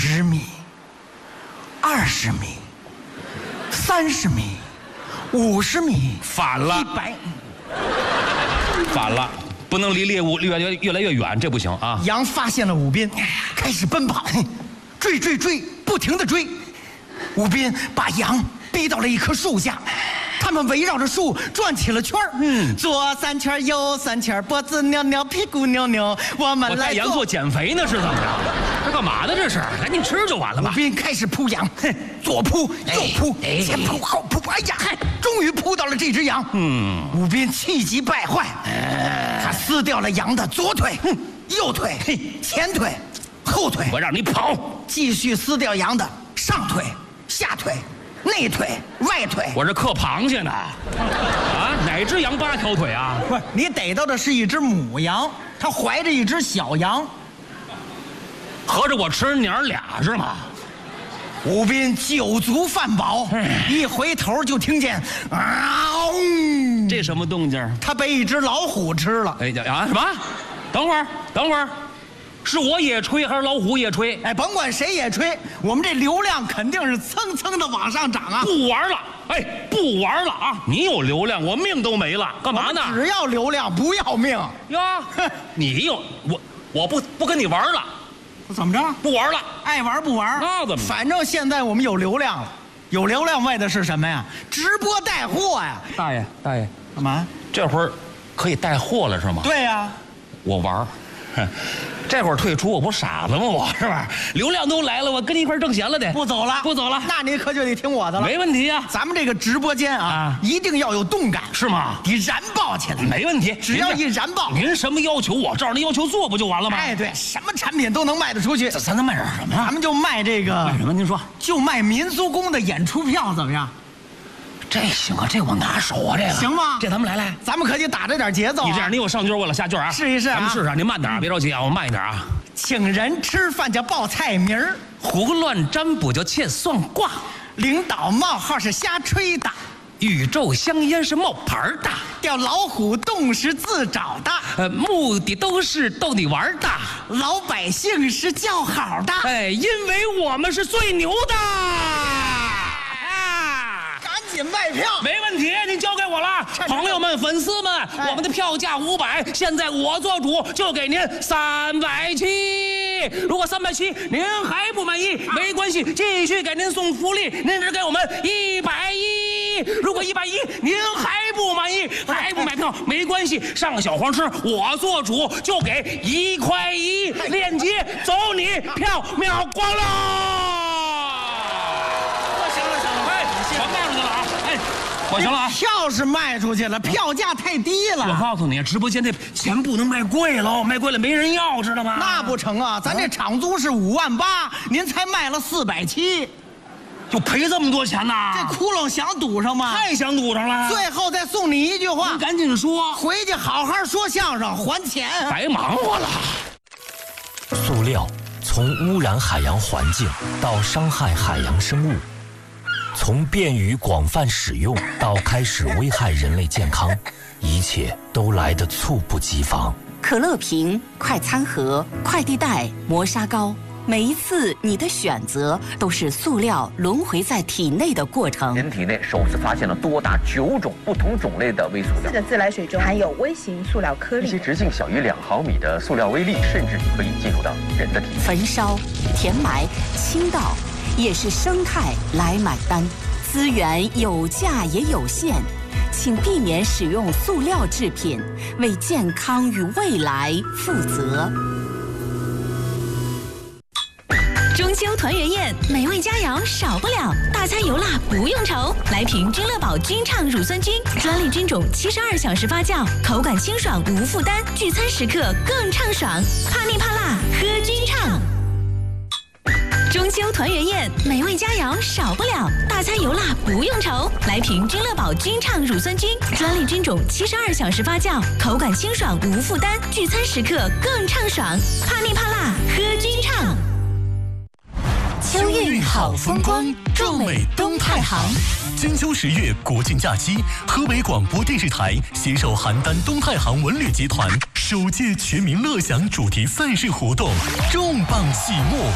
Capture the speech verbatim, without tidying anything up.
十米、二十米、三十米、五十米， 反了， 一百， 反了，不能离猎物越越越来越远，这不行啊！ 羊发现了武斌，开始奔跑，追追追，不停地追。武斌把羊逼到了一棵树下。他们围绕着树转起了圈儿，嗯，左三圈，右三圈，脖子扭扭，屁股扭扭，我们来我带羊做减肥呢，是怎么着？这干嘛呢？这是赶紧吃就完了吧？ 武斌开始扑羊，左扑右扑， 哎、 前扑后扑，哎呀，终于扑到了这只羊。嗯，武斌气急败坏，他撕掉了羊的左腿、右腿、前腿、后腿， 我让你跑， 继续撕掉羊的上腿、下腿。内腿、外腿， 我这嗑螃蟹呢，啊，哪只羊八条腿啊？ 不是，你逮到的是一只母羊，它怀着一只小羊， 合着我吃娘俩是吗？ 武斌酒足饭饱，一回头就听见啊， 这什么动静？ 他被一只老虎吃了。 哎呀啊什么？等会儿，等会儿。是我野炊还是老虎野炊？ 哎，甭管谁野炊，我们这流量肯定是蹭蹭的往上涨啊！ 不玩了，哎，不玩了啊！你有流量，我命都没了，干嘛呢？ 只要流量，不要命呀！你有我，我不不跟你玩了， 怎么着？ 不玩了， 爱玩不玩？ 那怎么？ 反正现在我们有流量了，有流量为的是什么呀？直播带货呀！ 大爷，大爷， 干嘛？ 这会儿可以带货了是吗？ 对呀， 我玩。这会儿退出，我不傻子吗？我是吧？流量都来了，我跟你一块挣钱了得。 不走了， 不走了， 那你可就得听我的了。 没问题呀、啊， 咱们这个直播间啊，啊一定要有动感， 是吗？ 得燃爆起来。 没问题， 只要一燃爆， 您什么要求，我照着您要求做不就完了吗？ 哎，对，什么产品都能卖得出去。 咱能卖点什么呀？ 咱们就卖这个。 卖什么？您说， 就卖民族宫的演出票，怎么样？ 这行啊，这我拿手啊，这个行吗？ 这咱们来来， 咱们可得打着点节奏、啊。 你这样，你有上句，我有下句啊。 试一试、啊， 咱们试试。您慢点啊，别着急啊，我慢一点啊。 请人吃饭叫报菜名儿， 胡乱占卜叫切算卦， 领导冒号是瞎吹的， 宇宙香烟是冒牌的， 钓老虎洞是自找的， 呃，目的都是逗你玩的， 老百姓是叫好的， 哎，因为我们是最牛的。 紧卖票， 没问题，您交给我了。朋友们、粉丝们，哎、我们的票价五百，现在我做主就给您三百七。如果三百七您还不满意，没关系，继续给您送福利，您只给我们一百一。如果一百一您还不满意，还不买票，没关系，上小黄车我做主就给一块一，链接走你，票秒光了。我行了啊！ 票是卖出去了，票价太低了。 我告诉你，直播间这钱不能卖贵喽，卖贵了没人要，知道吗？ 那不成啊！咱这场租是五万八，您才卖了四百七， 就赔这么多钱呐！ 这窟窿想堵上吗？ 太想堵上了！ 最后再送你一句话， 你赶紧说， 回去好好说相声，还钱。 白忙活了。 塑料从污染海洋环境到伤害海洋生物。从便于广泛使用到开始危害人类健康，一切都来得猝不及防。 可乐瓶、快餐盒、快递袋、磨砂膏，每一次你的选择都是塑料轮回在体内的过程。 人体内首次发现了多达九种不同种类的微塑料。 四个自来水中含有微型塑料颗粒， 一些直径小于两毫米的塑料微粒，甚至可以进入到人的体内。 焚烧、填埋、倾倒。也是生态来买单，资源有价也有限，请避免使用塑料制品，为健康与未来负责。 中秋团圆宴，美味佳肴少不了，大餐油辣不用愁，来瓶君乐宝君畅乳酸菌，专利菌种，七十二小时发酵，口感清爽无负担，聚餐时刻更畅爽，怕腻怕辣喝君畅。中秋团圆宴，美味佳肴少不了，大餐油辣不用愁，来瓶君乐宝君畅乳酸菌，专利菌种，七十二小时发酵，口感清爽无负担，聚餐时刻更畅爽，怕腻怕辣喝君畅。 秋韵好风光，壮美东太行。金秋十月国庆假期，河北广播电视台携手邯郸东太行文旅集团首届全民乐享主题赛事活动重磅启幕。